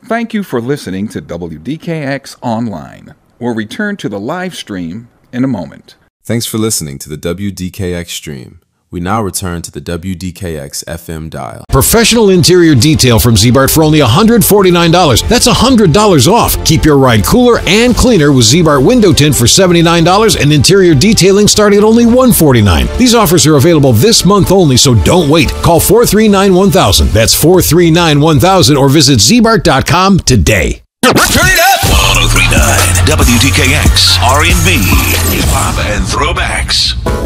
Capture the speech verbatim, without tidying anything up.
Thank you for listening to W D K X Online. We'll return to the live stream in a moment. Thanks for listening to the W D K X stream. We now return to the W D K X F M dial. Professional interior detail from Z-Bart for only one hundred forty-nine dollars. That's one hundred dollars off. Keep your ride cooler and cleaner with Z-Bart window tint for seventy-nine dollars and interior detailing starting at only one hundred forty-nine dollars. These offers are available this month only, so don't wait. Call four three nine, one thousand. That's four three nine, one thousand or visit Z Bart dot com today. Turn it up! one oh three point nine W D K X, R and B, hip-hop, and throwbacks.